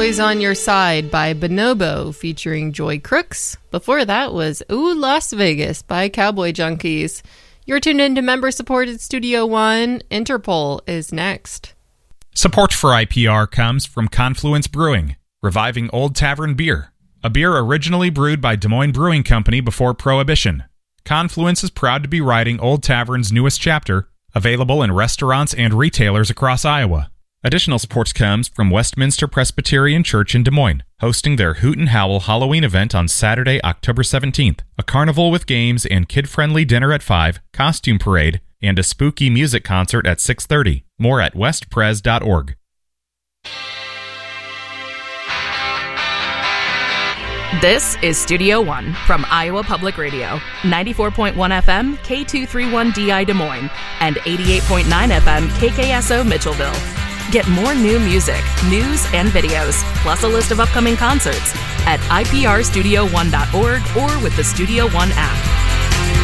Always on Your Side by Bonobo featuring Joy Crooks. Before that was Ooh, Las Vegas by Cowboy Junkies. You're tuned into member-supported Studio One. Interpol is next. Support for IPR comes from Confluence Brewing, reviving Old Tavern beer, a beer originally brewed by Des Moines Brewing Company before Prohibition. Confluence is proud to be writing Old Tavern's newest chapter, available in restaurants and retailers across Iowa. Additional support comes from Westminster Presbyterian Church in Des Moines, hosting their Hoot and Howl Halloween event on Saturday, October 17th. A carnival with games and kid-friendly dinner at 5, costume parade, and a spooky music concert at 6:30. More at westpres.org. This is Studio One from Iowa Public Radio, 94.1 FM, K231DI Des Moines, and 88.9 FM, KKSO Mitchellville. Get more new music, news, and videos, plus a list of upcoming concerts at iprstudio1.org or with the Studio One app.